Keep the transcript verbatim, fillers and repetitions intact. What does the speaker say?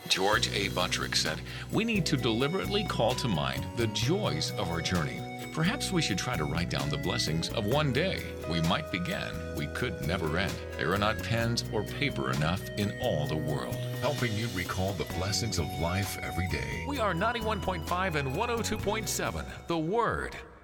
George A. Buttrick said, "We need to deliberately call to mind the joys of our journey. Perhaps we should try to write down the blessings of one day. We might begin, we could never end. There are not pens or paper enough in all the world." Helping you recall the blessings of life every day. We are ninety-one point five and one oh two point seven, The Word.